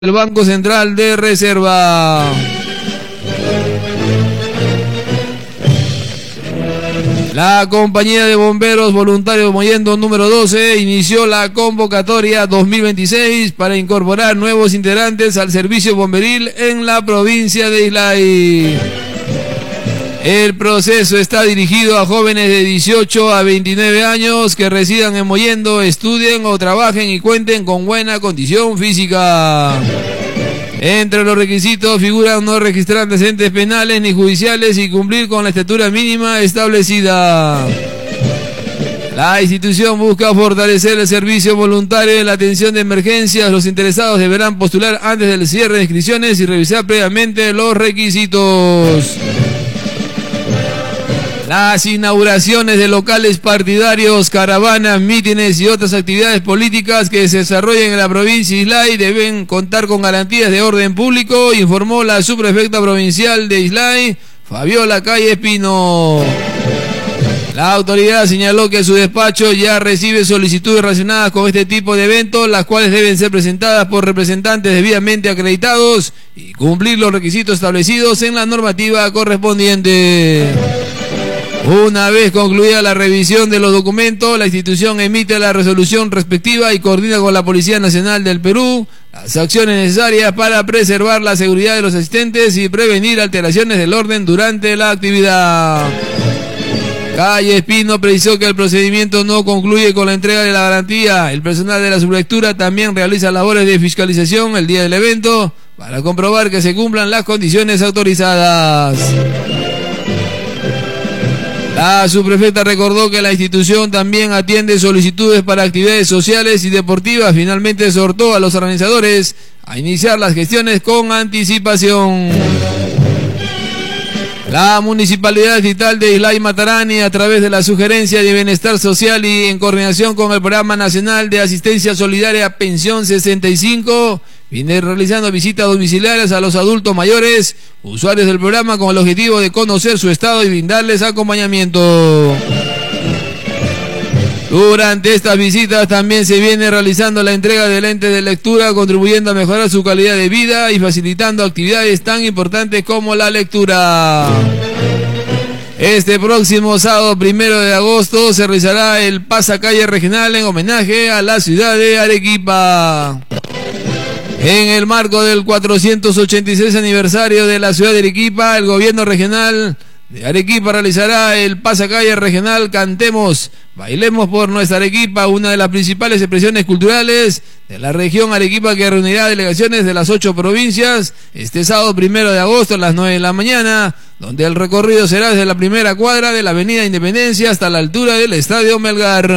El Banco Central de Reserva. La compañía de bomberos voluntarios Mollendo número 12 inició la convocatoria 2026 para incorporar nuevos integrantes al servicio bomberil en la provincia de Islay. El proceso está dirigido a jóvenes de 18 a 29 años que residan en Mollendo, estudien o trabajen y cuenten con buena condición física. Entre los requisitos figuran no registrar antecedentes penales ni judiciales y cumplir con la estatura mínima establecida. La institución busca fortalecer el servicio voluntario en la atención de emergencias. Los interesados deberán postular antes del cierre de inscripciones y revisar previamente los requisitos. Las inauguraciones de locales partidarios, caravanas, mítines y otras actividades políticas que se desarrollen en la provincia de Islay deben contar con garantías de orden público, informó la subprefecta provincial de Islay, Fabiola Calle Espino. La autoridad señaló que su despacho ya recibe solicitudes relacionadas con este tipo de eventos, las cuales deben ser presentadas por representantes debidamente acreditados y cumplir los requisitos establecidos en la normativa correspondiente. Una vez concluida la revisión de los documentos, la institución emite la resolución respectiva y coordina con la Policía Nacional del Perú las acciones necesarias para preservar la seguridad de los asistentes y prevenir alteraciones del orden durante la actividad. Calle Espino precisó que el procedimiento no concluye con la entrega de la garantía. El personal de la sublectura también realiza labores de fiscalización el día del evento para comprobar que se cumplan las condiciones autorizadas. La subprefecta recordó que la institución también atiende solicitudes para actividades sociales y deportivas. Finalmente exhortó a los organizadores a iniciar las gestiones con anticipación. La Municipalidad Distrital de Islay Matarani, a través de la Sugerencia de Bienestar Social y en coordinación con el Programa Nacional de Asistencia Solidaria Pensión 65, viene realizando visitas domiciliarias a los adultos mayores, usuarios del programa, con el objetivo de conocer su estado y brindarles acompañamiento. Durante estas visitas también se viene realizando la entrega de lentes de lectura, contribuyendo a mejorar su calidad de vida y facilitando actividades tan importantes como la lectura. Este próximo sábado 1 de agosto se realizará el pasacalle regional en homenaje a la ciudad de Arequipa. En el marco del 486 aniversario de la ciudad de Arequipa, el gobierno regional de Arequipa realizará el pasacalle regional Cantemos, Bailemos por Nuestra Arequipa, una de las principales expresiones culturales de la región Arequipa, que reunirá delegaciones de las 8 provincias este sábado 1 de agosto a las 9 de la mañana, donde el recorrido será desde la primera cuadra de la avenida Independencia hasta la altura del Estadio Melgar.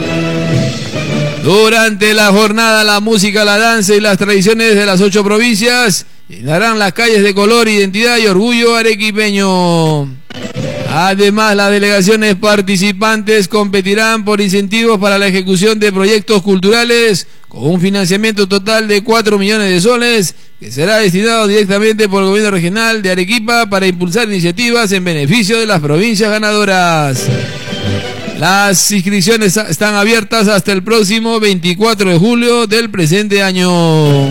Durante la jornada, la música, la danza y las tradiciones de las 8 provincias llenarán las calles de color, identidad y orgullo arequipeño. Además, las delegaciones participantes competirán por incentivos para la ejecución de proyectos culturales con un financiamiento total de 4 millones de soles que será destinado directamente por el gobierno regional de Arequipa para impulsar iniciativas en beneficio de las provincias ganadoras. Las inscripciones están abiertas hasta el próximo 24 de julio del presente año.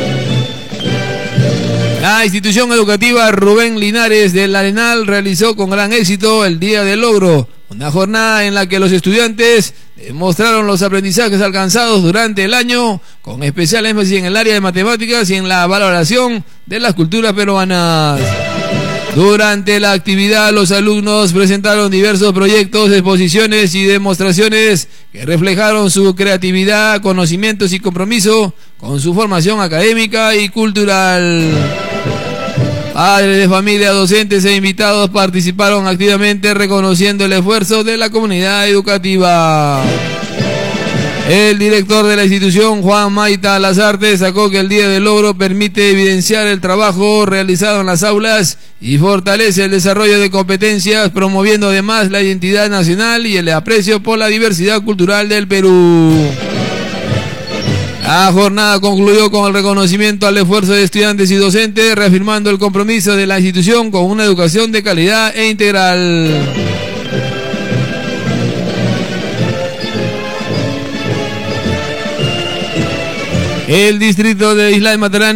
La institución educativa Rubén Linares del Arenal realizó con gran éxito el Día del Logro, una jornada en la que los estudiantes demostraron los aprendizajes alcanzados durante el año, con especial énfasis en el área de matemáticas y en la valoración de las culturas peruanas. Durante la actividad, los alumnos presentaron diversos proyectos, exposiciones y demostraciones que reflejaron su creatividad, conocimientos y compromiso con su formación académica y cultural. Padres de familia, docentes e invitados participaron activamente, reconociendo el esfuerzo de la comunidad educativa. El director de la institución, Juan Maita Lazarte, destacó que el Día del Logro permite evidenciar el trabajo realizado en las aulas y fortalece el desarrollo de competencias, promoviendo además la identidad nacional y el aprecio por la diversidad cultural del Perú. La jornada concluyó con el reconocimiento al esfuerzo de estudiantes y docentes, reafirmando el compromiso de la institución con una educación de calidad e integral. El distrito de Islay Matarani